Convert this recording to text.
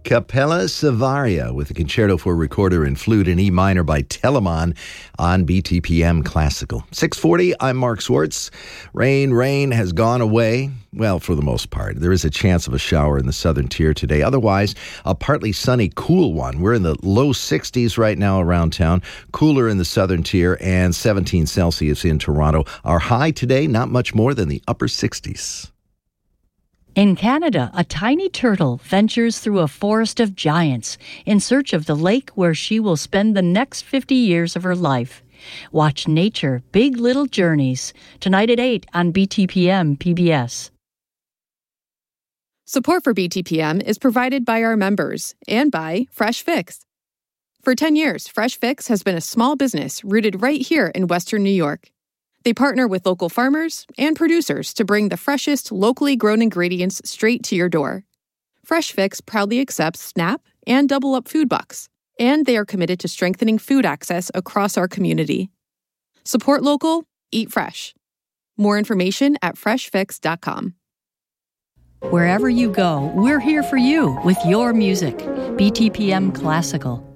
Capella Savaria with a concerto for recorder and flute in E minor by Telemann on BTPM Classical. 6:40, I'm Mark Swartz. Rain has gone away. Well, for the most part. There is a chance of a shower in the southern tier today. Otherwise, a partly sunny, cool one. We're in the low 60s right now around town. Cooler in the southern tier and 17 Celsius in Toronto. Our high today, not much more than the upper 60s. In Canada, a tiny turtle ventures through a forest of giants in search of the lake where she will spend the next 50 years of her life. Watch Nature, Big Little Journeys, tonight at 8 on BTPM PBS. Support for BTPM is provided by our members and by Fresh Fix. For 10 years, Fresh Fix has been a small business rooted right here in Western New York. They partner with local farmers and producers to bring the freshest, locally grown ingredients straight to your door. Fresh Fix proudly accepts SNAP and Double Up food bucks, and they are committed to strengthening food access across our community. Support local, eat fresh. More information at freshfix.com. Wherever you go, we're here for you with your music. BTPM Classical.